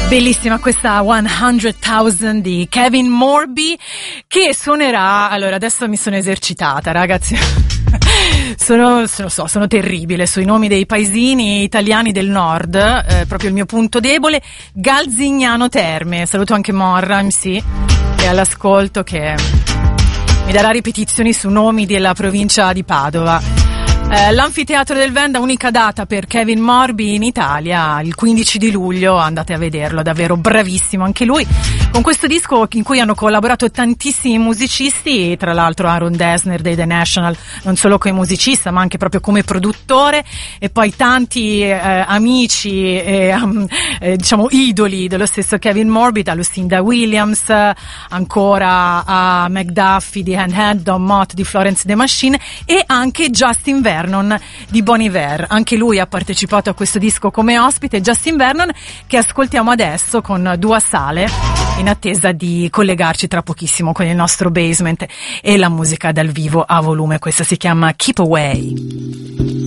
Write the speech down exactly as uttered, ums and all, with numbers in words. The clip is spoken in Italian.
Bellissima questa hundred thousand di Kevin Morby, che suonerà, allora adesso mi sono esercitata ragazzi, sono, lo so, sono terribile sui nomi dei paesini italiani del nord, eh, proprio il mio punto debole. Galzignano Terme, saluto anche Morra M C che è all'ascolto, che mi darà ripetizioni su nomi della provincia di Padova. Eh, l'Anfiteatro del Venda, unica data per Kevin Morby in Italia, il quindici di luglio, andate a vederlo, davvero bravissimo anche lui, con questo disco in cui hanno collaborato tantissimi musicisti, tra l'altro Aaron Dessner dei The National, non solo come musicista ma anche proprio come produttore, e poi tanti eh, amici e um, eh, diciamo idoli dello stesso Kevin Morby, da Lucinda Williams ancora a McDuffie di Handhead, Don Mott di Florence and the Machine, e anche Justin Vernon di Bon Iver, anche lui ha partecipato a questo disco come ospite. Justin Vernon che ascoltiamo adesso con Dua Sale, in attesa di collegarci tra pochissimo con il nostro basement e la musica dal vivo a volume. Questa si chiama Keep Away.